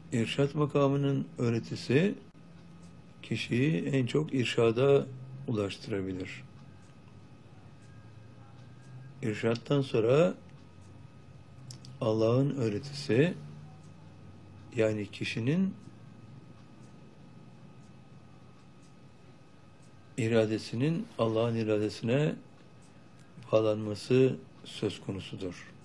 İrşad makamının öğretisi kişiyi en çok irşada ulaştırabilir. İrşattan sonra Allah'ın öğretisi, yani kişinin iradesinin Allah'ın iradesine bağlanması söz konusudur.